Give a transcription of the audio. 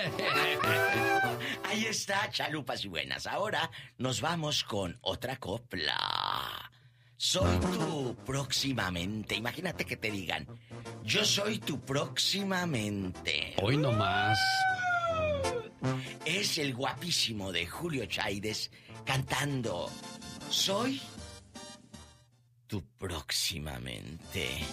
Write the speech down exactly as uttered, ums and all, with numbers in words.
Ahí está, chalupas y buenas. Ahora nos vamos con otra copla. Soy tu próximamente. Imagínate que te digan, yo soy tu próximamente. Hoy no más. Es el guapísimo de Julio Chaides cantando Soy tu próximamente.